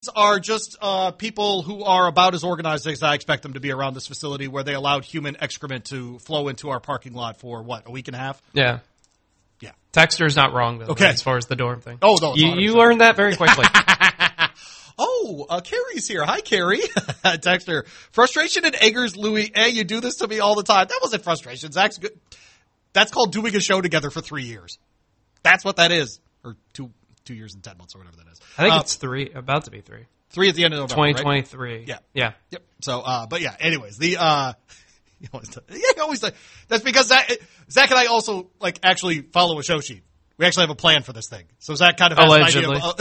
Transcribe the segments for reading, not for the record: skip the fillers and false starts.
are just people who are about as organized as I expect them to be around this facility, where they allowed human excrement to flow into our parking lot for, a week and a half? Yeah. Yeah. Texter's not wrong, though, okay. as far as the dorm thing. Oh, no. You learned that very quickly. Carrie's here. Hi, Carrie. Texter. Frustration and angers Louie. Hey, you do this to me all the time. That wasn't frustration. Zach's good. That's called doing a show together for 3 years. That's what that is. Or 2 years and 10 months or whatever that is. I think it's 3, about to be 3. 3 at the end of November, 2023. Right? Yeah. Yep. So, but yeah, anyways, that's because Zach and I also, actually follow a show sheet. We actually have a plan for this thing. So Zach kind of has allegedly an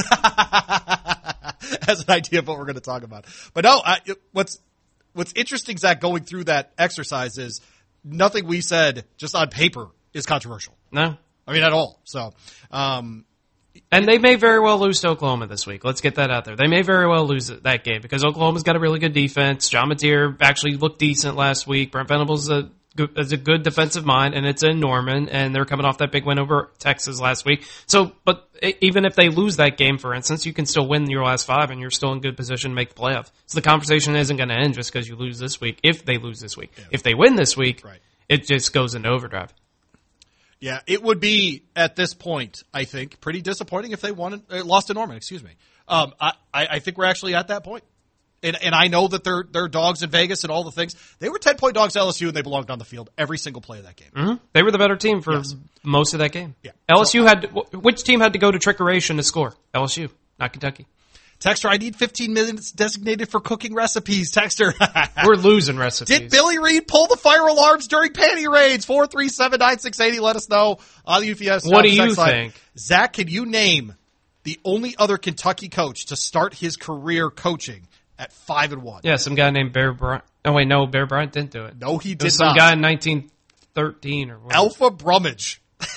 idea of what we're going to talk about. But no, what's interesting, Zach, going through that exercise is nothing we said just on paper is controversial. No. I mean, at all. So, and they may very well lose to Oklahoma this week. Let's get that out there. They may very well lose that game because Oklahoma's got a really good defense. John Mateer actually looked decent last week. Brent Venables is a good defensive mind, and it's in Norman, and they're coming off that big win over Texas last week. So, but even if they lose that game, for instance, you can still win your last 5, and you're still in good position to make the playoff. So the conversation isn't going to end just because you lose this week, if they lose this week. Yeah. If they win this week, It just goes into overdrive. Yeah, it would be, at this point, I think, pretty disappointing if they lost to Norman, excuse me. I think we're actually at that point. And I know that they're dogs in Vegas and all the things. They were 10-point dogs to LSU, and they belonged on the field every single play of that game. Mm-hmm. They were the better team for most of that game. Yeah. LSU which team had to go to trickeration to score? LSU, not Kentucky. Texter, I need 15 minutes designated for cooking recipes. Texter. We're losing recipes. Did Billy Reed pull the fire alarms during panty raids? 437-9680. Let us know on the UPS. What do you think? Zach, can you name the only other Kentucky coach to start his career coaching at 5-1? Yeah, some guy named Bear Bryant. Oh, wait, no, Bear Bryant didn't do it. No, he did not. Some guy in 1913 or whatever. Alpha Brummage.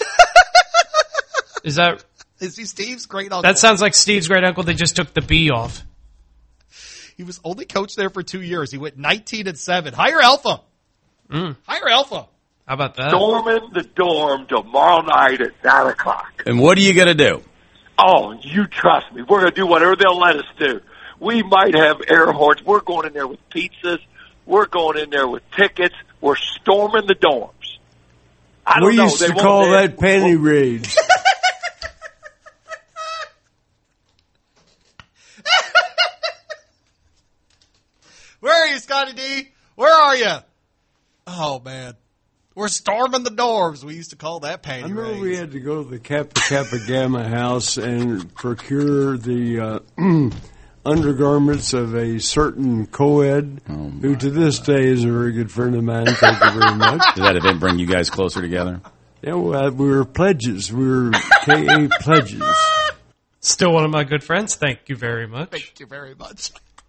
Is he Steve's great uncle? That sounds like Steve's great uncle. They just took the B off. He was only coached there for 2 years. He went 19-7. Hire Alpha. Hire Alpha. How about that? Storming the dorm tomorrow night at 9 o'clock. And what are you going to do? Oh, you trust me. We're going to do whatever they'll let us do. We might have air horns. We're going in there with pizzas. We're going in there with tickets. We're storming the dorms. I don't know. We used to call that panty raids. Where are you, Scotty D? Where are you? Oh, man. We're storming the dorms. We used to call that panty raids. I remember we had to go to the Kappa Gamma house and procure the undergarments of a certain co-ed who to this day is a very good friend of mine. Thank you very much. Did that event bring you guys closer together? Yeah, well, we were pledges. We were KA pledges. Still one of my good friends. Thank you very much. Thank you very much.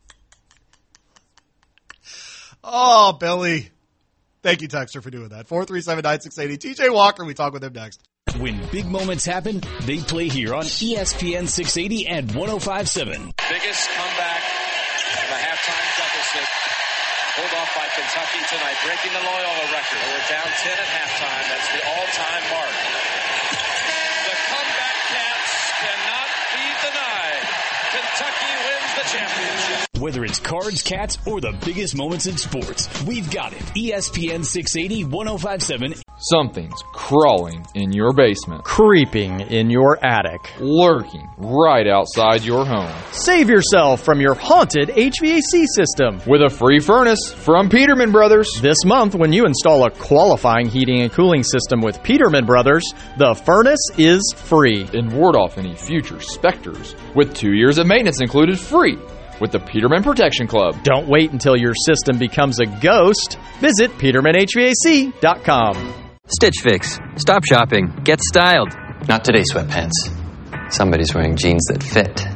Oh, Billy. Thank you, Texter, for doing that. 437-9680. TJ Walker, we talk with him next. When big moments happen, they play here on ESPN 680 and 105.7. Biggest comeback of a halftime deficit pulled off by Kentucky tonight, breaking the Loyola record. They were down 10 at halftime. That's the all-time mark. The comeback Cats cannot be denied. Kentucky wins the championship. Whether it's cards, cats, or the biggest moments in sports, we've got it. ESPN 680, 105.7. Something's crawling in your basement. Creeping in your attic. Lurking right outside your home. Save yourself from your haunted HVAC system with a free furnace from Peterman Brothers. This month, when you install a qualifying heating and cooling system with Peterman Brothers, the furnace is free. And ward off any future specters with 2 years of maintenance included free with the Peterman Protection Club. Don't wait until your system becomes a ghost. Visit PetermanHVAC.com. Stitch Fix. Stop shopping. Get styled. Not today, sweatpants. Somebody's wearing jeans that fit.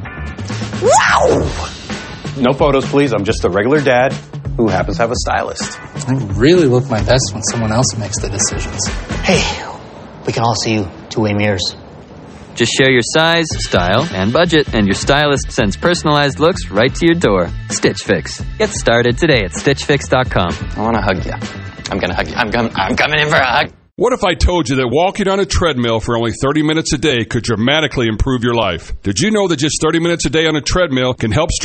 Wow! No photos, please. I'm just a regular dad who happens to have a stylist. I really look my best when someone else makes the decisions. Hey, we can all see you two-way mirrors. Just share your size, style, and budget, and your stylist sends personalized looks right to your door. Stitch Fix. Get started today at StitchFix.com. I want to hug you. I'm going to hug you. I'm coming in for a hug. What if I told you that walking on a treadmill for only 30 minutes a day could dramatically improve your life? Did you know that just 30 minutes a day on a treadmill can help